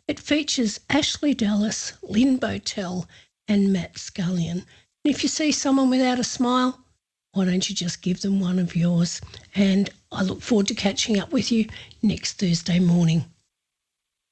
It features Ashley Dallas, Lynn Botel and Matt Scullion. And if you see someone without a smile, why don't you just give them one of yours? And I look forward to catching up with you next Thursday morning.